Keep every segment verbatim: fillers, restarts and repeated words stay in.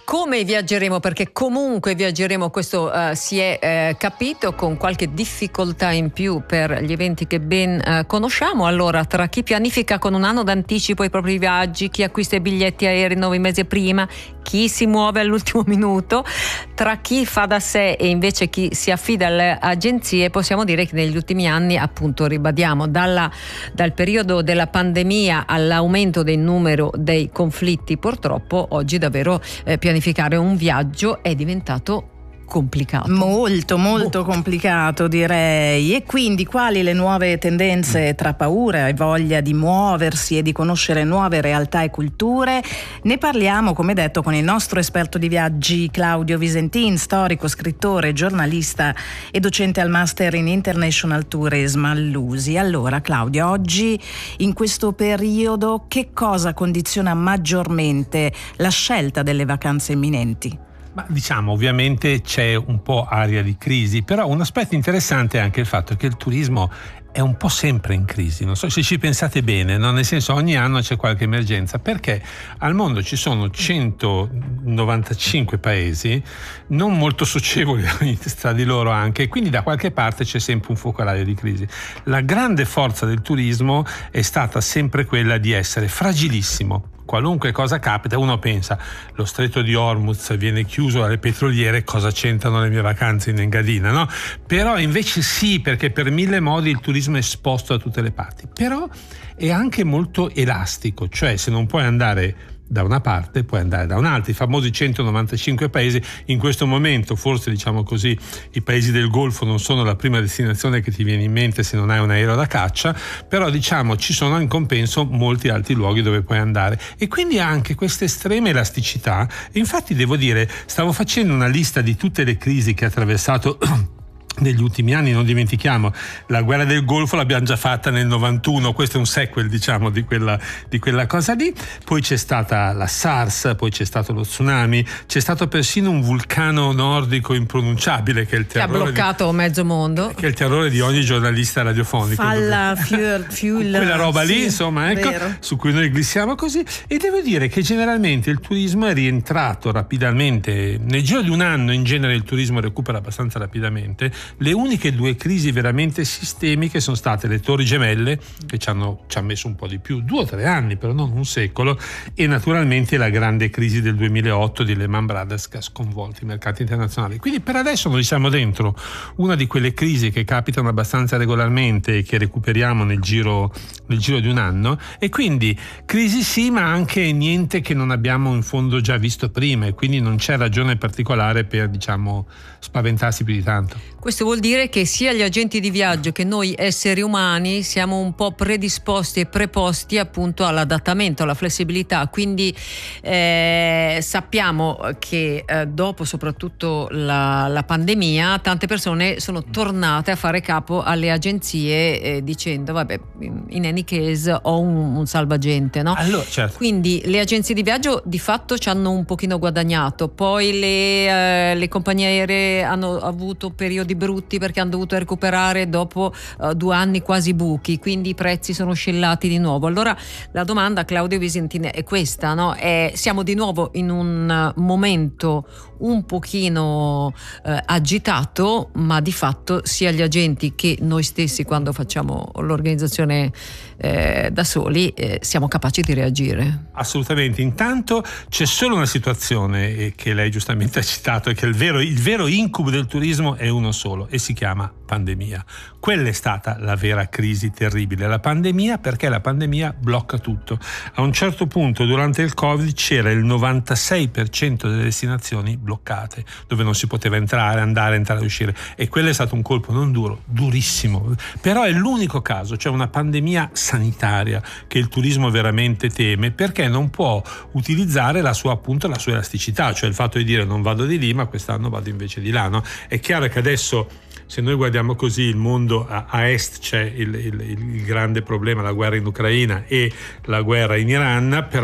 Come viaggeremo? Perché comunque viaggeremo, questo uh, si è uh, capito, con qualche difficoltà in più per gli eventi che ben uh, conosciamo. Allora, tra chi pianifica con un anno d'anticipo i propri viaggi, chi acquista i biglietti aerei nove mesi prima, chi si muove all'ultimo minuto, tra chi fa da sé e invece chi si affida alle agenzie, possiamo dire che negli ultimi anni, appunto, ribadiamo, dalla, dal periodo della pandemia all'aumento del numero dei conflitti, purtroppo oggi davvero eh, pianificare un viaggio è diventato complicato. Molto, molto oh. complicato, direi. E quindi quali le nuove tendenze tra paura e voglia di muoversi e di conoscere nuove realtà e culture? Ne parliamo, come detto, con il nostro esperto di viaggi Claudio Visentin, storico, scrittore, giornalista e docente al Master in International Tourism all'U S I. Allora, Claudio, oggi in questo periodo che cosa condiziona maggiormente la scelta delle vacanze imminenti? Ma diciamo, ovviamente c'è un po' aria di crisi, però un aspetto interessante è anche il fatto che il turismo è un po' sempre in crisi, non so se ci pensate bene, no? Nel senso, ogni anno c'è qualche emergenza, perché al mondo ci sono centonovantacinque paesi non molto socievoli tra di loro anche, e quindi da qualche parte c'è sempre un focolaio di crisi. La grande forza del turismo è stata sempre quella di essere fragilissimo. Qualunque cosa capita, uno pensa, lo stretto di Hormuz viene chiuso dalle petroliere, cosa c'entrano le mie vacanze in Engadina, no? Però invece sì, perché per mille modi il turismo è esposto da tutte le parti, però è anche molto elastico, cioè se non puoi andare da una parte puoi andare da un'altra. I famosi centonovantacinque paesi, in questo momento forse, diciamo così, i paesi del Golfo non sono la prima destinazione che ti viene in mente se non hai un aereo da caccia, però diciamo ci sono in compenso molti altri luoghi dove puoi andare, e quindi anche questa estrema elasticità. Infatti devo dire, stavo facendo una lista di tutte le crisi che ha attraversato negli ultimi anni. Non dimentichiamo, la guerra del Golfo l'abbiamo già fatta nel novantuno, questo è un sequel, diciamo, di quella, di quella cosa lì. Poi c'è stata la SARS, poi c'è stato lo tsunami, c'è stato persino un vulcano nordico impronunciabile che è il terrore, che ha bloccato di, mezzo mondo, che è il terrore di ogni giornalista radiofonico. Falla, fiul, fiul, quella roba sì, lì, insomma, ecco, vero, su cui noi glissiamo così. E devo dire che generalmente il turismo è rientrato rapidamente. Nel giro di un anno in genere il turismo recupera abbastanza rapidamente. Le uniche due crisi veramente sistemiche sono state le Torri Gemelle, che ci hanno, ci hanno messo un po' di più, due o tre anni, però non un secolo, e naturalmente la grande crisi del duemilaotto di Lehman Brothers, che ha sconvolto i mercati internazionali. Quindi per adesso noi siamo dentro una di quelle crisi che capitano abbastanza regolarmente e che recuperiamo nel giro, nel giro di un anno, e quindi crisi sì, ma anche niente che non abbiamo in fondo già visto prima, e quindi non c'è ragione particolare per, diciamo, spaventarsi più di tanto. Questo vuol dire che sia gli agenti di viaggio che noi esseri umani siamo un po' predisposti e preposti appunto all'adattamento, alla flessibilità, quindi eh, sappiamo che eh, dopo soprattutto la, la pandemia tante persone sono tornate a fare capo alle agenzie eh, dicendo vabbè, in any case ho un, un salvagente, no? Allora, certo. Quindi le agenzie di viaggio di fatto ci hanno un pochino guadagnato, poi le, eh, le compagnie aeree hanno avuto periodi brutti perché hanno dovuto recuperare dopo uh, due anni quasi buchi, quindi i prezzi sono oscillati di nuovo. Allora la domanda, Claudio Visentin, è questa, no? È, siamo di nuovo in un momento un pochino uh, agitato, ma di fatto sia gli agenti che noi stessi, quando facciamo l'organizzazione eh, da soli, eh, siamo capaci di reagire. Assolutamente. Intanto c'è solo una situazione eh, che lei giustamente ha citato, e che il vero, il vero incubo del turismo è uno solo, e si chiama pandemia. Quella è stata la vera crisi terribile, la pandemia, perché la pandemia blocca tutto. A un certo punto durante il Covid c'era il novantasei per cento delle destinazioni bloccate, dove non si poteva entrare, andare, entrare e uscire, e quello è stato un colpo non duro, durissimo, però è l'unico caso, cioè una pandemia sanitaria, che il turismo veramente teme, perché non può utilizzare la sua, appunto, la sua elasticità, cioè il fatto di dire non vado di lì ma quest'anno vado invece di là, no? È chiaro che adesso, se noi guardiamo così il mondo, a, a est c'è il, il, il grande problema, la guerra in Ucraina e la guerra in Iran, però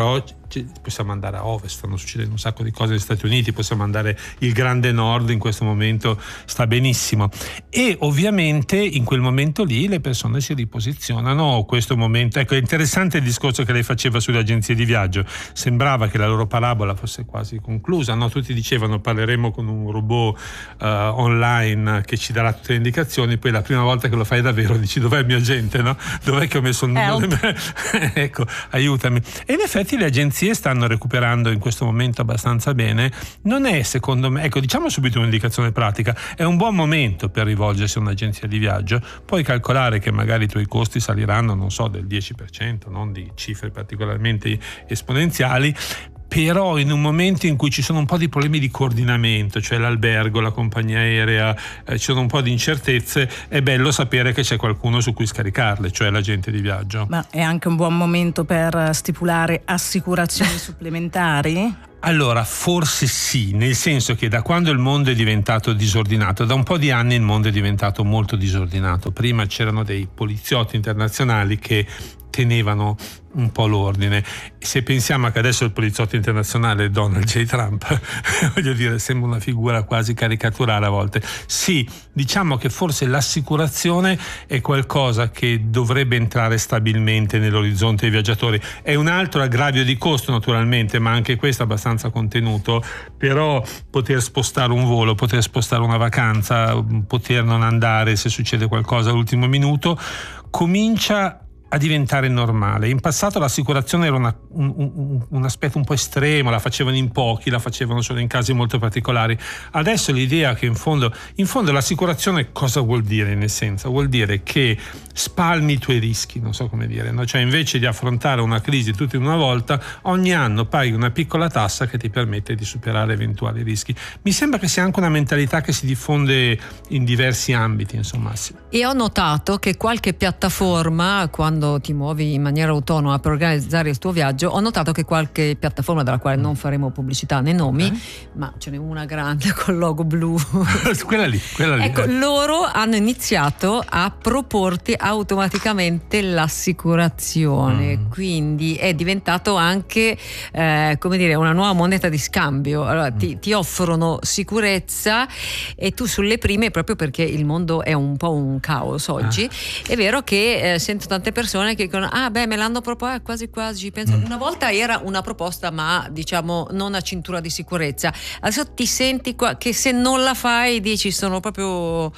possiamo andare a ovest, stanno succedendo un sacco di cose negli Stati Uniti, possiamo andare il grande nord, in questo momento sta benissimo, e ovviamente in quel momento lì le persone si riposizionano. Questo momento, ecco, è interessante il discorso che lei faceva sulle agenzie di viaggio, sembrava che la loro parabola fosse quasi conclusa, no? Tutti dicevano parleremo con un robot uh, online che ci darà tutte le indicazioni, poi la prima volta che lo fai davvero dici dov'è il mio agente, no? Dov'è che ho messo il numero? Ecco, aiutami. E in effetti le agenzie stanno recuperando in questo momento abbastanza bene. Non è, secondo me, ecco, diciamo subito un'indicazione pratica, è un buon momento per rivolgersi a un'agenzia di viaggio. Puoi calcolare che magari i tuoi costi saliranno, non so, del dieci per cento, non di cifre particolarmente esponenziali, però in un momento in cui ci sono un po' di problemi di coordinamento, cioè l'albergo, la compagnia aerea, eh, ci sono un po' di incertezze, è bello sapere che c'è qualcuno su cui scaricarle, cioè l'agente di viaggio. Ma è anche un buon momento per stipulare assicurazioni supplementari? Allora, forse sì, nel senso che da quando il mondo è diventato disordinato, da un po' di anni il mondo è diventato molto disordinato. Prima c'erano dei poliziotti internazionali che tenevano un po' l'ordine. Se pensiamo che adesso il poliziotto internazionale è Donald J. Trump, voglio dire, sembra una figura quasi caricaturale a volte. Sì, diciamo che forse l'assicurazione è qualcosa che dovrebbe entrare stabilmente nell'orizzonte dei viaggiatori. È un altro aggravio di costo naturalmente, ma anche questo abbastanza contenuto, però poter spostare un volo, poter spostare una vacanza, poter non andare se succede qualcosa all'ultimo minuto, comincia a diventare normale. In passato l'assicurazione era una, un, un, un aspetto un po' estremo, la facevano in pochi, la facevano solo in casi molto particolari. Adesso l'idea che in fondo, in fondo l'assicurazione cosa vuol dire in essenza? Vuol dire che spalmi i tuoi rischi, non so come dire, no? Cioè invece di affrontare una crisi tutta in una volta, ogni anno paghi una piccola tassa che ti permette di superare eventuali rischi. Mi sembra che sia anche una mentalità che si diffonde in diversi ambiti, insomma. E ho notato che qualche piattaforma, quando ti muovi in maniera autonoma per organizzare il tuo viaggio, ho notato che qualche piattaforma, della quale non faremo pubblicità né nomi, okay, ma ce n'è una grande col logo blu, quella lì, quella lì. Ecco, eh. loro hanno iniziato a proporti automaticamente l'assicurazione, mm. quindi è diventato anche eh, come dire una nuova moneta di scambio. Allora, mm. ti, ti offrono sicurezza e tu sulle prime, proprio perché il mondo è un po' un caos oggi, ah. è vero che eh, sento tante persone che dicono ah beh me l'hanno proposto, eh, quasi quasi penso. Mm. Una volta era una proposta ma diciamo non a cintura di sicurezza, adesso ti senti qua che se non la fai dici sono proprio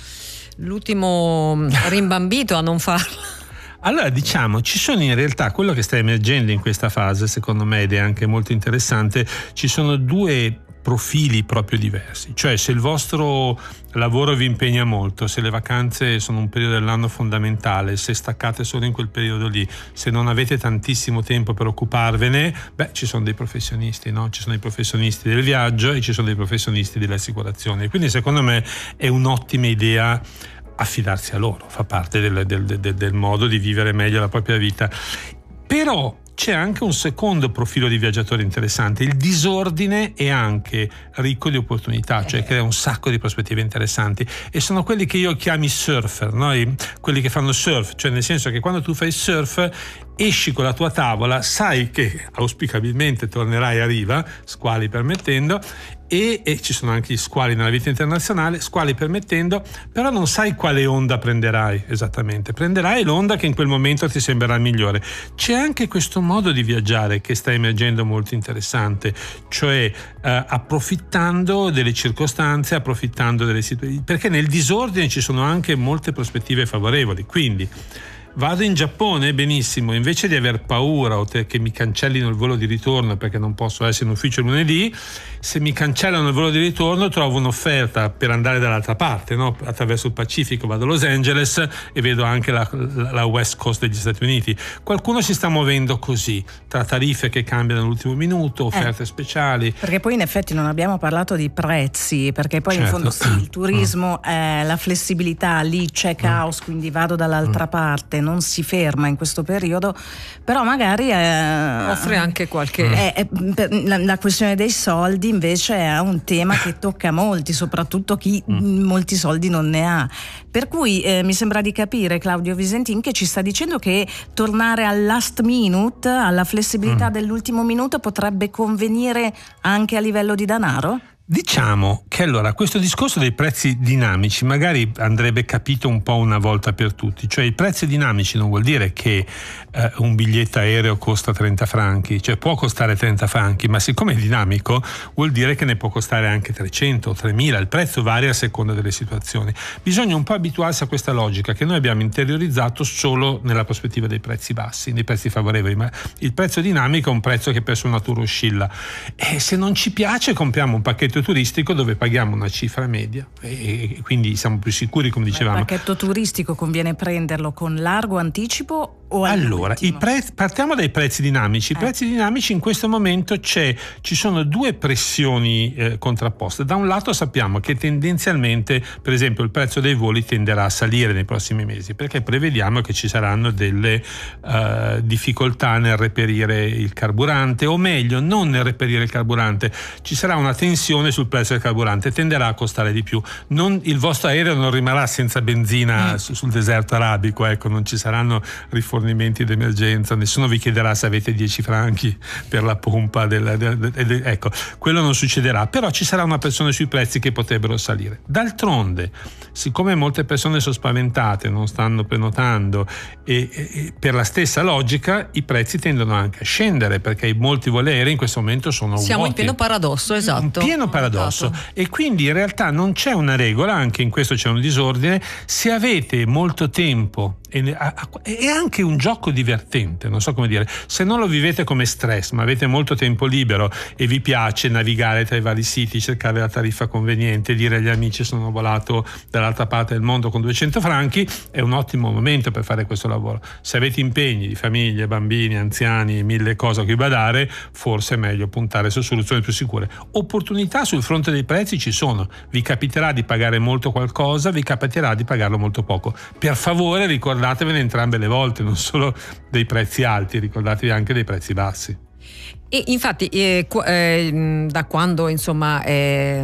l'ultimo rimbambito a non farla. Allora diciamo, ci sono in realtà, quello che sta emergendo in questa fase secondo me, ed è anche molto interessante, ci sono due profili proprio diversi. Cioè, se il vostro lavoro vi impegna molto, se le vacanze sono un periodo dell'anno fondamentale, se staccate solo in quel periodo lì, se non avete tantissimo tempo per occuparvene, beh, ci sono dei professionisti, no? Ci sono i professionisti del viaggio e ci sono dei professionisti delle assicurazioni. Quindi secondo me è un'ottima idea affidarsi a loro, fa parte del, del, del, del modo di vivere meglio la propria vita. Però c'è anche un secondo profilo di viaggiatori interessante. Il disordine è anche ricco di opportunità, cioè crea un sacco di prospettive interessanti, e sono quelli che io chiami surfer, no? Quelli che fanno surf, cioè nel senso che quando tu fai surf esci con la tua tavola, sai che auspicabilmente tornerai a riva, squali permettendo, e, e ci sono anche gli squali nella vita internazionale, squali permettendo, però non sai quale onda prenderai esattamente. Prenderai l'onda che in quel momento ti sembrerà migliore. C'è anche questo modo di viaggiare che sta emergendo molto interessante, cioè eh, approfittando delle circostanze, approfittando delle situazioni, perché nel disordine ci sono anche molte prospettive favorevoli. Quindi vado in Giappone, benissimo, invece di aver paura o te, che mi cancellino il volo di ritorno perché non posso essere in ufficio lunedì, se mi cancellano il volo di ritorno trovo un'offerta per andare dall'altra parte, no? Attraverso il Pacifico vado a Los Angeles e vedo anche la, la West Coast degli Stati Uniti. Qualcuno si sta muovendo così, tra tariffe che cambiano all'ultimo minuto, offerte eh, speciali. Perché poi in effetti non abbiamo parlato di prezzi, perché poi certo. in fondo sì, il turismo, mm. eh, la flessibilità, lì c'è caos, mm. quindi vado dall'altra mm. parte. non si ferma in questo periodo, però magari è, offre anche qualche... È, è, la, la questione dei soldi invece è un tema che tocca molti, soprattutto chi mm. molti soldi non ne ha. Per cui eh, mi sembra di capire, Claudio Visentin, che ci sta dicendo che tornare al last minute, alla flessibilità mm. dell'ultimo minuto, potrebbe convenire anche a livello di denaro? Diciamo che allora questo discorso dei prezzi dinamici magari andrebbe capito un po' una volta per tutti, cioè i prezzi dinamici non vuol dire che eh, un biglietto aereo costa trenta franchi, cioè può costare trenta franchi, ma siccome è dinamico vuol dire che ne può costare anche trecento o tremila, il prezzo varia a seconda delle situazioni. Bisogna un po' abituarsi a questa logica che noi abbiamo interiorizzato solo nella prospettiva dei prezzi bassi, dei prezzi favorevoli, ma il prezzo dinamico è un prezzo che per sua natura oscilla e se non ci piace compriamo un pacchetto turistico dove paghiamo una cifra media e quindi siamo più sicuri, come dicevamo. Il pacchetto turistico conviene prenderlo con largo anticipo o allora i prezzi, partiamo dai prezzi dinamici. I eh. prezzi dinamici in questo momento c'è, ci sono due pressioni eh, contrapposte. Da un lato sappiamo che tendenzialmente, per esempio, il prezzo dei voli tenderà a salire nei prossimi mesi perché prevediamo che ci saranno delle uh, difficoltà nel reperire il carburante, o meglio non nel reperire il carburante, ci sarà una tensione sul prezzo del carburante, tenderà a costare di più. Non, il vostro aereo non rimarrà senza benzina mm. su, sul deserto arabico, ecco, non ci saranno rifornimenti d'emergenza, nessuno vi chiederà se avete dieci franchi per la pompa del, del, del, del, ecco, quello non succederà, però ci sarà una pressione sui prezzi che potrebbero salire. D'altronde, siccome molte persone sono spaventate, non stanno prenotando e, e per la stessa logica i prezzi tendono anche a scendere perché molti voli aerei in questo momento sono siamo vuoti. in pieno paradosso, esatto. Un pieno paradosso, e quindi in realtà non c'è una regola, anche in questo c'è un disordine. Se avete molto tempo e è anche un gioco divertente, non so come dire, se non lo vivete come stress ma avete molto tempo libero e vi piace navigare tra i vari siti, cercare la tariffa conveniente, dire agli amici sono volato dall'altra parte del mondo con duecento franchi, è un ottimo momento per fare questo lavoro. Se avete impegni di famiglie, bambini, anziani, mille cose a cui badare, forse è meglio puntare su soluzioni più sicure. Opportunità sul fronte dei prezzi ci sono, vi capiterà di pagare molto qualcosa, vi capiterà di pagarlo molto poco. Per favore ricordatevene entrambe le volte, non solo dei prezzi alti, ricordatevi anche dei prezzi bassi. E infatti eh, eh, da quando insomma è,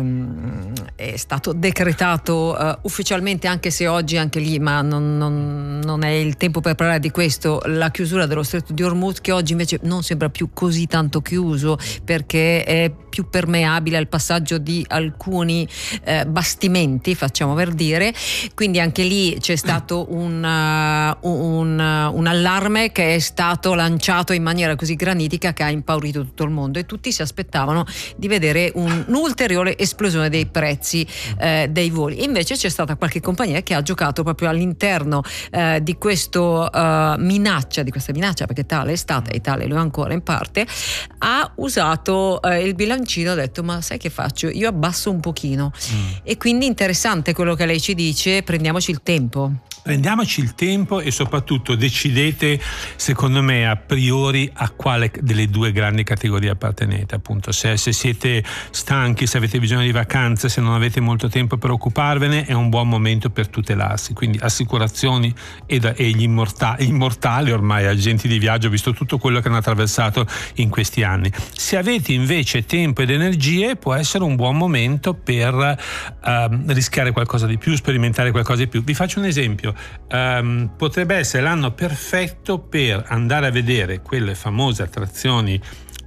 è stato decretato uh, ufficialmente, anche se oggi anche lì, ma non, non, non è il tempo per parlare di questo, la chiusura dello stretto di Hormuz, che oggi invece non sembra più così tanto chiuso perché è più permeabile al passaggio di alcuni eh, bastimenti, facciamo per dire, quindi anche lì c'è stato un, uh, un, uh, un allarme che è stato lanciato in maniera così granitica che ha impaurito tutto il mondo e tutti si aspettavano di vedere un, un'ulteriore esplosione dei prezzi eh, dei voli. Invece c'è stata qualche compagnia che ha giocato proprio all'interno eh, di questo uh, minaccia, di questa minaccia, perché tale è stata e tale lo è ancora in parte, ha usato eh, il bilancino, ha detto ma sai che faccio? Io abbasso un pochino mm. e quindi interessante quello che lei ci dice, prendiamoci il tempo. Prendiamoci il tempo e soprattutto decidete, secondo me, a priori a quale delle due grandi categorie appartenete. Appunto, se, se siete stanchi, se avete bisogno di vacanze, se non avete molto tempo per occuparvene, è un buon momento per tutelarsi. Quindi assicurazioni e, da, e gli immortali, immortali ormai agenti di viaggio, visto tutto quello che hanno attraversato in questi anni. Se avete invece tempo ed energie, può essere un buon momento per uh, rischiare qualcosa di più, sperimentare qualcosa di più. Vi faccio un esempio. Um, potrebbe essere l'anno perfetto per andare a vedere quelle famose attrazioni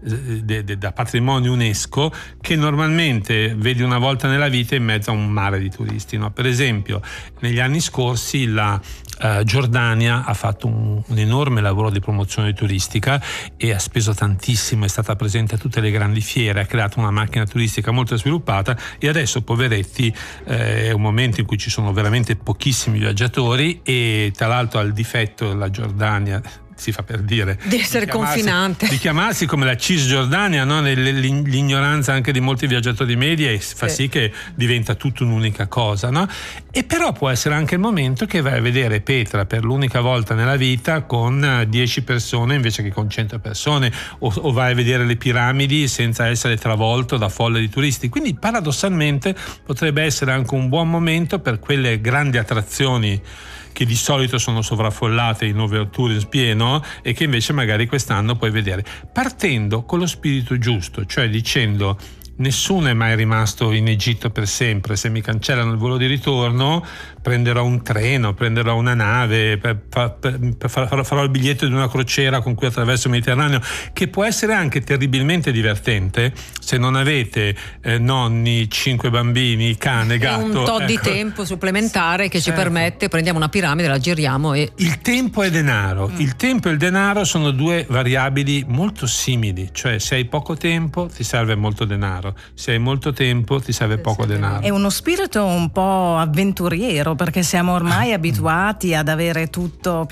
de, de, da patrimonio UNESCO che normalmente vedi una volta nella vita in mezzo a un mare di turisti, no? Per esempio negli anni scorsi la Uh, Giordania ha fatto un, un enorme lavoro di promozione turistica e ha speso tantissimo, è stata presente a tutte le grandi fiere, ha creato una macchina turistica molto sviluppata e adesso, poveretti, eh, è un momento in cui ci sono veramente pochissimi viaggiatori e tra l'altro ha il difetto la Giordania, si fa per dire, di essere di confinante, di chiamarsi come la Cisgiordania, no? L'ignoranza anche di molti viaggiatori media fa sì. sì che diventa tutto un'unica cosa, no? E però può essere anche il momento che vai a vedere Petra per l'unica volta nella vita con dieci persone invece che con cento persone, o, o vai a vedere le piramidi senza essere travolto da folle di turisti. Quindi paradossalmente potrebbe essere anche un buon momento per quelle grandi attrazioni che di solito sono sovraffollate in overtourism pieno e che invece magari quest'anno puoi vedere, partendo con lo spirito giusto, cioè dicendo: nessuno è mai rimasto in Egitto per sempre, se mi cancellano il volo di ritorno prenderò un treno, prenderò una nave, per, per, per, per, farò il biglietto di una crociera con cui attraverso il Mediterraneo, che può essere anche terribilmente divertente se non avete eh, nonni, cinque bambini, cane, gatto. E un tot ecco. di tempo supplementare che certo. ci permette, prendiamo una piramide, la giriamo e... Il tempo e denaro. Mm. Il tempo e il denaro sono due variabili molto simili, cioè se hai poco tempo ti serve molto denaro, se hai molto tempo ti serve poco denaro. È uno spirito un po' avventuriero, perché siamo ormai abituati ad avere tutto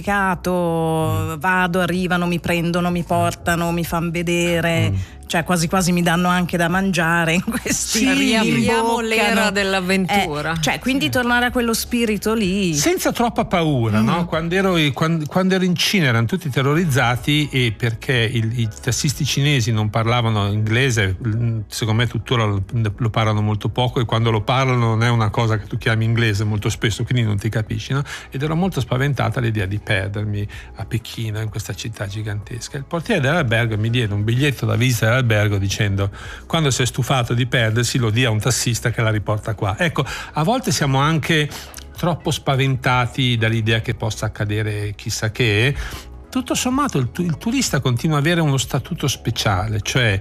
pianificato, vado, arrivano, mi prendono, mi portano, mi fanno vedere, mm. cioè quasi quasi mi danno anche da mangiare in questi sì, riapriamo boccano. l'era dell'avventura, eh, cioè quindi sì. tornare a quello spirito lì senza troppa paura, mm. no? Quando ero, quando, quando ero in Cina erano tutti terrorizzati, e perché il, i tassisti cinesi non parlavano inglese, secondo me tuttora lo, lo parlano molto poco, e quando lo parlano non è una cosa che tu chiami inglese molto spesso, quindi non ti capisci, no? Ed ero molto spaventata l'idea di perdermi a Pechino, in questa città gigantesca. Il portiere dell'albergo mi diede un biglietto da visita dell'albergo dicendo: quando sei stufato di perdersi lo dia a un tassista che la riporta qua. Ecco, a volte siamo anche troppo spaventati dall'idea che possa accadere chissà che. Tutto sommato il, il turista continua ad avere uno statuto speciale, cioè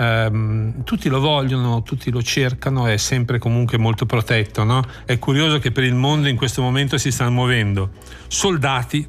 ehm, tutti lo vogliono, tutti lo cercano, è sempre comunque molto protetto, no? È curioso che per il mondo in questo momento si stanno muovendo soldati,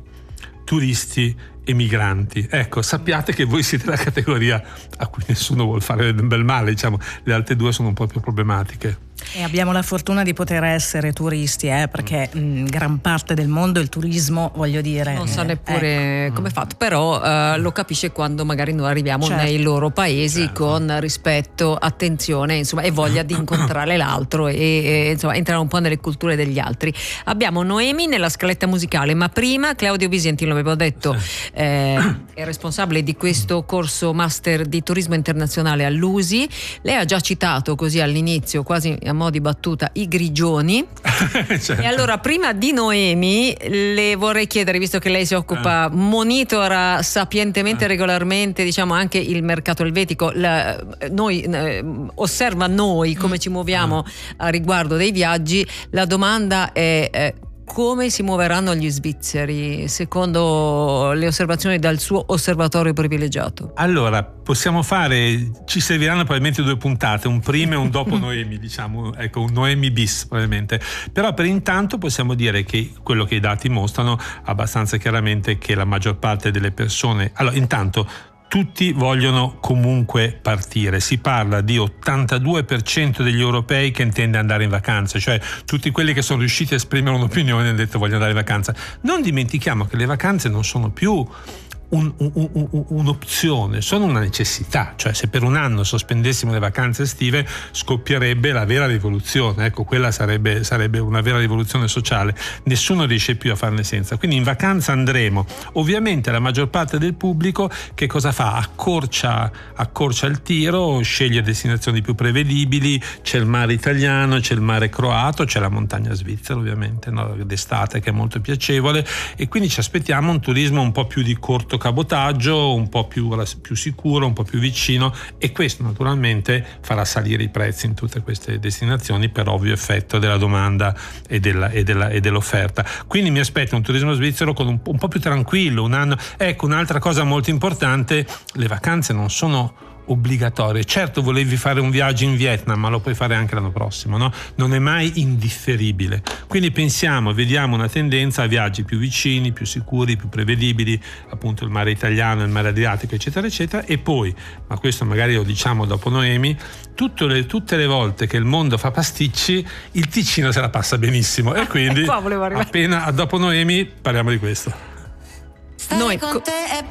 turisti e migranti. Ecco, sappiate che voi siete la categoria a cui nessuno vuol fare del bel male, diciamo. Le altre due sono un po' più problematiche. E abbiamo la fortuna di poter essere turisti, eh, perché in gran parte del mondo il turismo, voglio dire, non sa neppure ecco. come è fatto, però eh, lo capisce quando magari noi arriviamo certo. nei loro paesi certo. con rispetto, attenzione, insomma, e voglia di incontrare l'altro e, e insomma entrare un po' nelle culture degli altri. Abbiamo Noemi nella scaletta musicale, ma prima Claudio Bisentini, l'avevo detto, eh, è responsabile di questo corso master di turismo internazionale all'U S I. Lei ha già citato così all'inizio, quasi a mo' di battuta, i grigioni. Certo. E allora, prima di Noemi, le vorrei chiedere, visto che lei si occupa, ah. monitora sapientemente, ah. regolarmente, diciamo, anche il mercato elvetico, la, noi eh, osserva noi come mm. ci muoviamo ah. a riguardo dei viaggi. La domanda è eh, come si muoveranno gli svizzeri secondo le osservazioni dal suo osservatorio privilegiato? Allora, possiamo fare, ci serviranno probabilmente due puntate, un prima e un dopo Noemi, diciamo, ecco, un Noemi bis probabilmente. Però per intanto possiamo dire che quello che i dati mostrano abbastanza chiaramente che la maggior parte delle persone, allora intanto tutti vogliono comunque partire. Si parla di ottantadue per cento degli europei che intende andare in vacanza, cioè tutti quelli che sono riusciti a esprimere un'opinione e hanno detto voglio andare in vacanza. Non dimentichiamo che le vacanze non sono più Un, un, un, un'opzione, sono una necessità, cioè se per un anno sospendessimo le vacanze estive scoppierebbe la vera rivoluzione, ecco, quella sarebbe, sarebbe una vera rivoluzione sociale, nessuno riesce più a farne senza, quindi in vacanza andremo. Ovviamente la maggior parte del pubblico che cosa fa? Accorcia, accorcia il tiro, sceglie destinazioni più prevedibili, c'è il mare italiano, c'è il mare croato, c'è la montagna svizzera ovviamente, no? D'estate, che è molto piacevole, e quindi ci aspettiamo un turismo un po' più di corto cabotaggio, un po' più, più sicuro, un po' più vicino, e questo naturalmente farà salire i prezzi in tutte queste destinazioni per ovvio effetto della domanda e, della, e, della, e dell'offerta. Quindi mi aspetto un turismo svizzero con un, un po' più tranquillo, un anno. Ecco, un'altra cosa molto importante, le vacanze non sono obbligatorie. Certo, volevi fare un viaggio in Vietnam, ma lo puoi fare anche l'anno prossimo, no? Non è mai indifferibile. Quindi pensiamo, vediamo una tendenza a viaggi più vicini, più sicuri, più prevedibili, appunto il mare italiano, il mare Adriatico, eccetera, eccetera. E poi, ma questo magari lo diciamo dopo Noemi, tutte le, tutte le volte che il mondo fa pasticci, il Ticino se la passa benissimo. E quindi, appena dopo Noemi, parliamo di questo. Noi co-